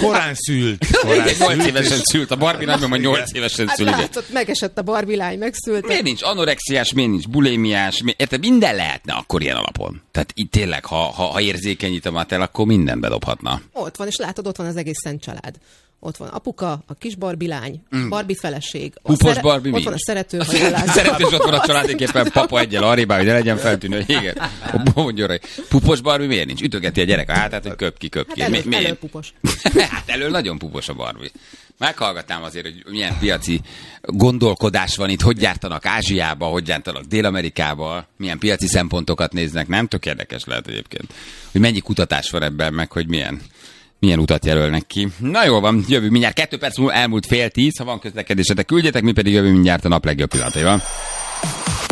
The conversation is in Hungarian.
Korán szült. 8 évesen szült. A Barbie nagymama 8 évesen szült. Látszott, megesett a Barbie lány, megszült. Miért nincs anorexiás, miért nincs bulémiás, minden lehetne akkor ilyen alapon. Tehát itt tényleg, ha érzékenyít a matel, akkor minden bedobhatna. Ott van, és látod, ott van az egész szent család. Ott van apuka, a kis Barbie lány, Barbie feleség. Pupos Barbie ott van a szerető, ha jól látom. Szerető, és ott van a családiképpen papa egyel arrébb, hogy ne legyen feltűnő. Igen. Pupos Barbie miért nincs? Ütögeti a gyerek a hátát, hogy köp ki. Hát elő pupos. Hát elől nagyon pupos a Barbie. Meghallgatnám azért, hogy milyen piaci gondolkodás van itt, hogy gyártanak Ázsiába, hogy gyártanak Dél-Amerikába, milyen piaci szempontokat néznek, nem? Tök érdekes lehet egyébként, hogy mennyi kutatás van ebben, meg hogy milyen utat jelölnek ki. Na jól van, jövő mindjárt 2 perc múlva elmúlt 9:30, ha van közlekedésetek, küldjetek, mi pedig jövő mindjárt a nap legjobb pillanataival.